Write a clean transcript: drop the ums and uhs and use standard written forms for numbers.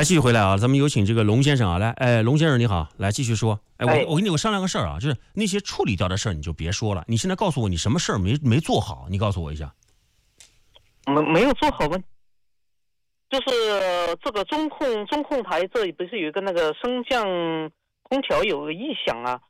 来继续回来啊，咱们有请这个龙先生啊，来，龙先生你好，来继续说。我跟你商量个事儿啊，就是那些处理掉的事儿你就别说了，你现在告诉我你什么事儿没做好，你告诉我一下。 没有做好吗？就是这个中控台这里不是有一个那个升降空调有个异响啊，